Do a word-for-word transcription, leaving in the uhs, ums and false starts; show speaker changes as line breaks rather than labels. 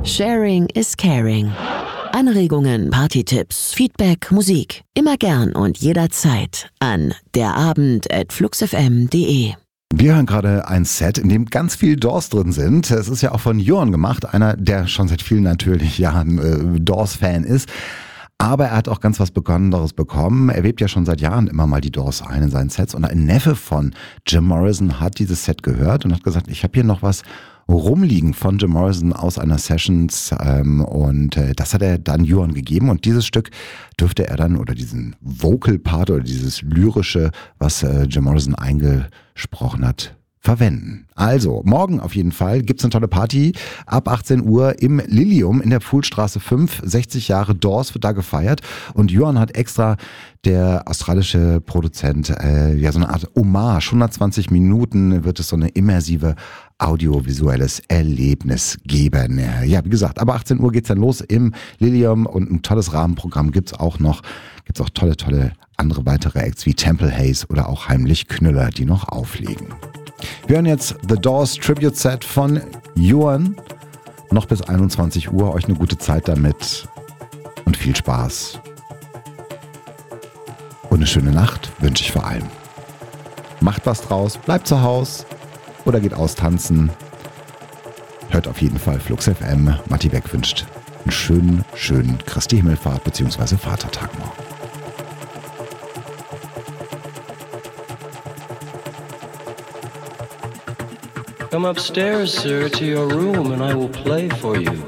Sharing is caring. Anregungen, Partytipps, Feedback, Musik. Immer gern und jederzeit an derabend at fluxfm punkt de.
Wir hören gerade ein Set, in dem ganz viel Doors drin sind. Es ist ja auch von Johann gemacht, einer, der schon seit vielen natürlich Jahren äh, Doors-Fan ist. Aber er hat auch ganz was Besonderes bekommen. Er webt ja schon seit Jahren immer mal die Doors ein in seinen Sets. Und ein Neffe von Jim Morrison hat dieses Set gehört und hat gesagt, ich habe hier noch was rumliegen von Jim Morrison aus einer Sessions. Ähm, und äh, das hat er dann Johann gegeben. Und dieses Stück dürfte er dann, oder diesen Vocal Part oder dieses lyrische, was äh, Jim Morrison eingesprochen hat, verwenden. Also, morgen auf jeden Fall gibt's eine tolle Party ab achtzehn Uhr im Lilium in der Pfuhlstraße fünf. sechzig Jahre Doors wird da gefeiert und Johann hat extra, der australische Produzent, äh, ja so eine Art Hommage. hundertzwanzig Minuten wird es so eine immersive audiovisuelles Erlebnis geben. Ja, wie gesagt, aber achtzehn Uhr geht's dann los im Lilium und ein tolles Rahmenprogramm gibt's auch noch. Gibt's auch tolle, tolle andere weitere Acts wie Temple Haze oder auch Heimlich Knüller, die noch auflegen. Wir hören jetzt The Doors Tribute Set von Johann. Noch bis einundzwanzig Uhr. Euch eine gute Zeit damit und viel Spaß. Und eine schöne Nacht wünsche ich vor allem. Macht was draus, bleibt zu Hause oder geht austanzen. Hört auf jeden Fall Flux F M. Matti Beck wünscht einen schönen, schönen Christi Himmelfahrt bzw. Vatertag morgen.
Come upstairs, sir, to your room, and I will play for you.